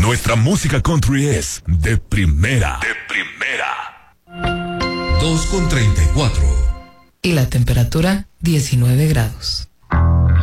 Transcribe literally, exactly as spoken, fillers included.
Nuestra música country es de primera. De primera. dos con treinta y cuatro. Y la temperatura, diecinueve grados.